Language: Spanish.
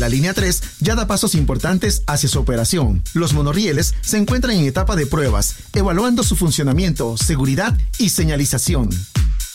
La línea 3 ya da pasos importantes hacia su operación. Los monorrieles se encuentran en etapa de pruebas, evaluando su funcionamiento, seguridad y señalización.